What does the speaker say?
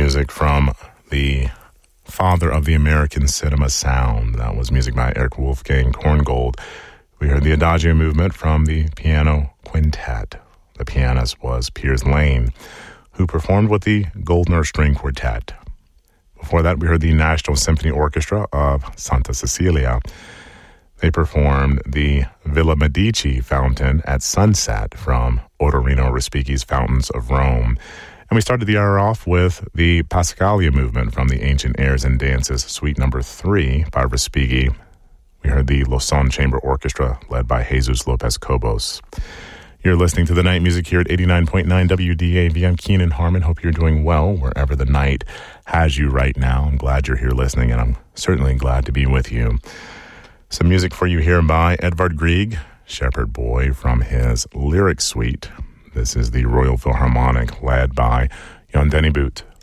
music from the father of the American cinema sound. That was music by Eric Wolfgang Korngold. We heard the Adagio movement from the piano quintet. The pianist was Piers Lane, who performed with the Goldner String Quartet. Before that, we heard the National Symphony Orchestra of Santa Cecilia. They performed the Villa Medici fountain at sunset from Ottorino Respighi's Fountains of Rome. And we started the hour off with the Passacaglia movement from the Ancient Airs and Dances, Suite Number 3 by Respighi. We heard the Lausanne Chamber Orchestra led by Jesus Lopez Cobos. You're listening to the night music here at 89.9 WDAV. I'm Keenan Harmon. Hope you're doing well wherever the night has you right now. I'm glad you're here listening, and I'm certainly glad to be with you. Some music for you here by Edvard Grieg, Shepherd Boy, from his Lyric Suite. This is the Royal Philharmonic, led by Jon Dennebuut.